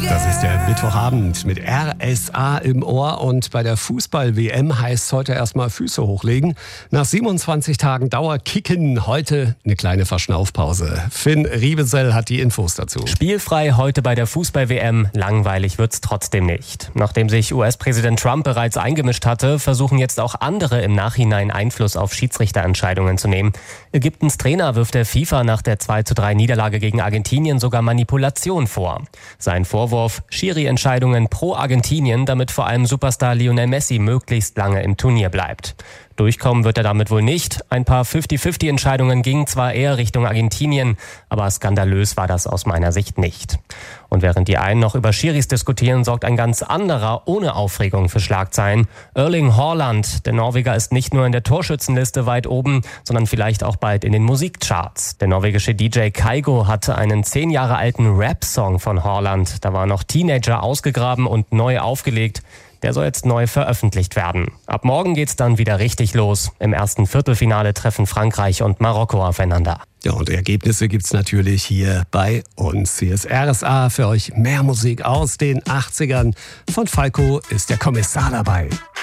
Das ist der Mittwochabend mit RSA im Ohr und bei der Fußball-WM heißt es heute erstmal Füße hochlegen. Nach 27 Tagen Dauerkicken heute eine kleine Verschnaufpause. Finn Riebesell hat die Infos dazu. Spielfrei heute bei der Fußball-WM, langweilig wird's trotzdem nicht. Nachdem sich US-Präsident Trump bereits eingemischt hatte, versuchen jetzt auch andere im Nachhinein Einfluss auf Schiedsrichterentscheidungen zu nehmen. Ägyptens Trainer wirft der FIFA nach der 2:3-Niederlage gegen Argentinien sogar Manipulation vor. Sein Vorwurf: Schiri-Entscheidungen pro Argentinien, damit vor allem Superstar Lionel Messi möglichst lange im Turnier bleibt. Durchkommen wird er damit wohl nicht. Ein paar 50-50-Entscheidungen gingen zwar eher Richtung Argentinien, aber skandalös war das aus meiner Sicht nicht. Und während die einen noch über Schiris diskutieren, sorgt ein ganz anderer ohne Aufregung für Schlagzeilen. Erling Haaland, der Norweger, ist nicht nur in der Torschützenliste weit oben, sondern vielleicht auch bald in den Musikcharts. Der norwegische DJ Kygo hatte einen 10 Jahre alten Rap-Song von Haaland. Da war noch Teenager ausgegraben und neu aufgelegt. Der soll jetzt neu veröffentlicht werden. Ab morgen geht's dann wieder richtig los. Im ersten Viertelfinale treffen Frankreich und Marokko aufeinander. Ja, und Ergebnisse gibt's natürlich hier bei uns. Hier ist RSA für euch mehr Musik aus den 80ern. Von Falco ist der Kommissar dabei.